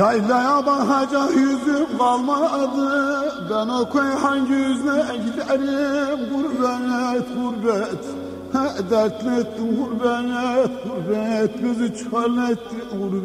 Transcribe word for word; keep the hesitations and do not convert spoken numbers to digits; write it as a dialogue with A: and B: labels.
A: Yaylaya bakacak yüzüm kalmadı. Ben o köy hangi yüzle giderim? Gurbet, gurbet. He dertli ettim gurbet, gurbet. Gözü çöl etti gurbet.